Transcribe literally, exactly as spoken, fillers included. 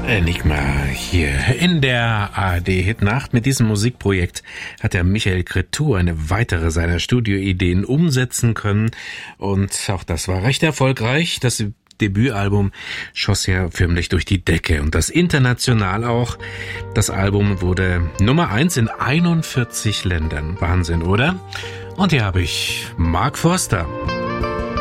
Enigma hier in der A R D-Hitnacht. Mit diesem Musikprojekt hat der Michael Cretu eine weitere seiner Studioideen umsetzen können. Und auch das war recht erfolgreich. Das Debütalbum schoss ja förmlich durch die Decke. Und das international auch. Das Album wurde Nummer eins in einundvierzig Ländern. Wahnsinn, oder? Und hier habe ich Mark Forster.